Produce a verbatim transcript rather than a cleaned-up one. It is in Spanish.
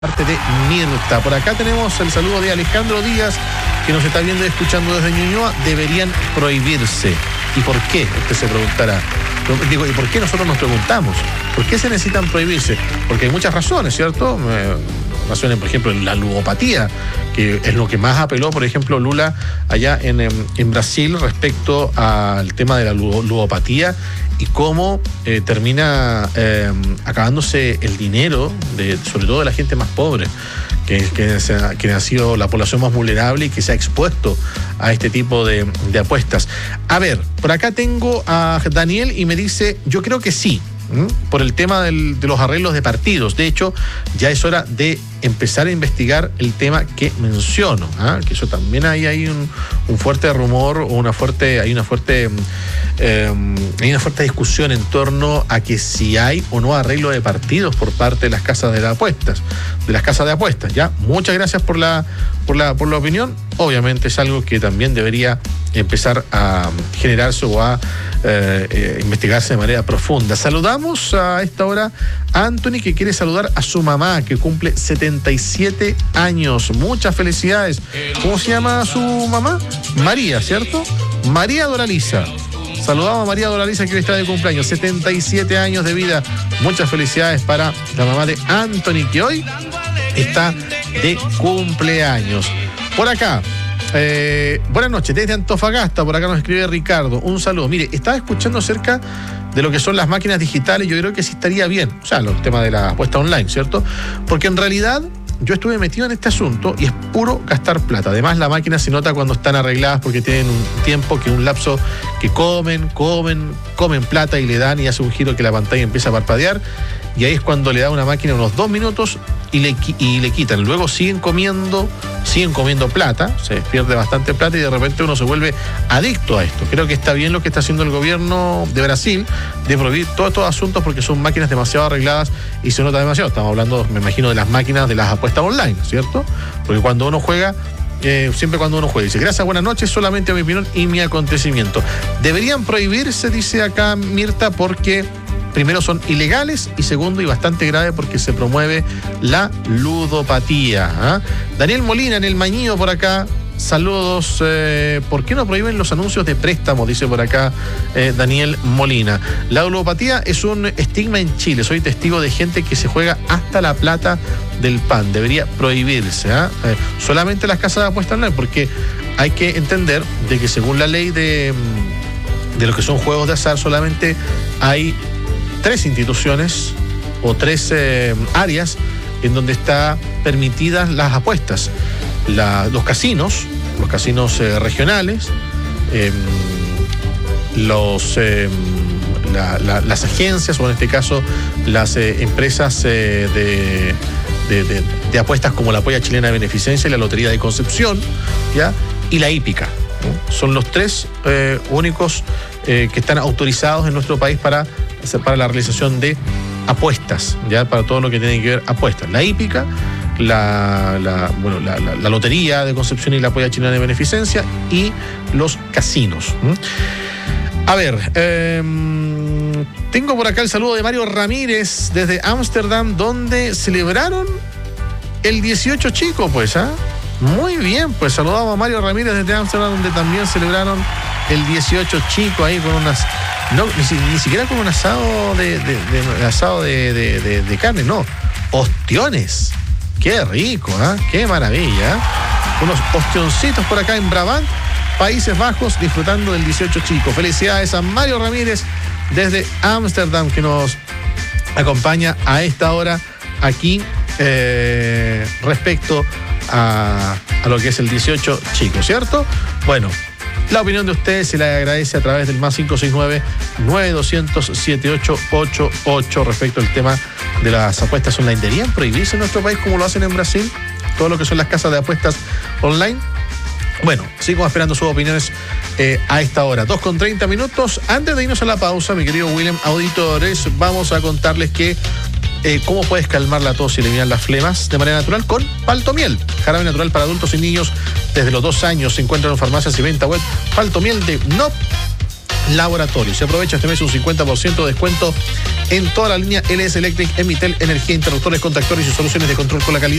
parte de Mirta. Por acá tenemos el saludo de Alejandro Díaz, que nos está viendo y escuchando desde Ñuñoa. Deberían prohibirse. ¿Y por qué? Usted se preguntará. Digo, ¿y por qué nosotros nos preguntamos? ¿Por qué se necesitan prohibirse? Porque hay muchas razones, ¿cierto? Eh, razones, por ejemplo, la ludopatía, que es lo que más apeló, por ejemplo, Lula allá en, en, en Brasil respecto al tema de la ludopatía y cómo eh, termina eh, acabándose el dinero, de, sobre todo de la gente más pobre, que, que, ha, que ha sido la población más vulnerable y que se ha expuesto a este tipo de, de apuestas. A ver, por acá tengo a Daniel y me dice, yo creo que sí, ¿m? por el tema del, de los arreglos de partidos. De hecho, ya es hora de empezar a investigar el tema que menciono, ¿eh? que eso también hay, hay un, un fuerte rumor o una fuerte, hay una fuerte eh, hay una fuerte discusión en torno a que si hay o no arreglo de partidos por parte de las casas de las apuestas, de las casas de apuestas. Ya, muchas gracias por la, por la, por la opinión. Obviamente es algo que también debería empezar a generarse o a eh, eh, investigarse de manera profunda. Saludamos a esta hora a Anthony, que quiere saludar a su mamá, que cumple setenta y siete años. Muchas felicidades. ¿Cómo se llama su mamá? María, ¿cierto? María Doralisa. Saludamos a María Doralisa, que hoy está de cumpleaños. setenta y siete años de vida. Muchas felicidades para la mamá de Anthony, que hoy está de cumpleaños. Por acá, eh, buenas noches, desde Antofagasta, por acá nos escribe Ricardo. Un saludo. Mire, estaba escuchando acerca de lo que son las máquinas digitales. Yo creo que sí estaría bien, o sea, los temas de la apuesta online, ¿cierto? Porque en realidad yo estuve metido en este asunto y es puro gastar plata. Además, la máquina se nota cuando están arregladas porque tienen un tiempo, que un lapso que comen, comen, comen plata y le dan y hace un giro que la pantalla empieza a parpadear. Y ahí es cuando le da una máquina unos dos minutos y le, y le quitan. Luego siguen comiendo, siguen comiendo plata, se pierde bastante plata y de repente uno se vuelve adicto a esto. Creo que está bien lo que está haciendo el gobierno de Brasil, de prohibir todos estos asuntos porque son máquinas demasiado arregladas y se nota demasiado. Estamos hablando, me imagino, de las máquinas de las apuestas online, ¿cierto? Porque cuando uno juega, eh, siempre cuando uno juega, dice, gracias, buenas noches, solamente a mi opinión y mi acontecimiento. Deberían prohibirse, dice acá Mirta, porque primero son ilegales y segundo y bastante grave porque se promueve la ludopatía. ¿eh? Daniel Molina en el Mañío por acá. Saludos. Eh, ¿Por qué no prohíben los anuncios de préstamos? Dice por acá eh, Daniel Molina. La ludopatía es un estigma en Chile. Soy testigo de gente que se juega hasta la plata del pan. Debería prohibirse. ¿eh? Eh, solamente las casas de apuestas online, porque hay que entender de que según la ley de, de lo que son juegos de azar, solamente hay tres instituciones o tres eh, áreas en donde están permitidas las apuestas. La, los casinos, los casinos eh, regionales, eh, los, eh, la, la, las agencias, o en este caso las eh, empresas eh, de, de, de, de apuestas como la Polla Chilena de Beneficencia y la Lotería de Concepción, ¿ya? Y la hípica, ¿no? Son los tres eh, únicos eh, que están autorizados en nuestro país para para la realización de apuestas, ya para todo lo que tiene que ver apuestas. La hípica, la, la, bueno, la, la, la Lotería de Concepción y la Polla Chilena de Beneficencia y los casinos. ¿Mm? A ver, eh, tengo por acá el saludo de Mario Ramírez desde Ámsterdam, donde celebraron el dieciocho chico, pues, ¿ah? ¿eh? Muy bien, pues saludamos a Mario Ramírez desde Ámsterdam, donde también celebraron el dieciocho chico ahí con unas... No, ni, ni siquiera con un asado de, de, de asado de, de, de, de carne, no. Ostiones. Qué rico, ¿eh? Qué maravilla. ¿eh? Unos ostioncitos por acá en Brabant, Países Bajos, disfrutando del dieciocho chico. Felicidades a Mario Ramírez desde Ámsterdam, que nos acompaña a esta hora aquí eh, respecto a, a lo que es el dieciocho chico, ¿cierto? Bueno, la opinión de ustedes se le agradece a través del más cinco seis nueve, nueve dos cero cero, siete ocho ocho ocho respecto al tema de las apuestas online. ¿Deberían prohibirse en nuestro país como lo hacen en Brasil? Todo lo que son las casas de apuestas online. Bueno, sigo esperando sus opiniones eh, a esta hora. dos con treinta minutos. Antes de irnos a la pausa, mi querido William, auditores, vamos a contarles que Eh, cómo puedes calmar la tos y eliminar las flemas de manera natural con Paltomiel, jarabe natural para adultos y niños desde los dos años. Se encuentra en farmacias y venta web. Paltomiel de N O P Laboratorio. Se aprovecha este mes un cincuenta por ciento de descuento en toda la línea L S Electric, Emitel, Energía, interruptores, contactores y soluciones de control con la calidad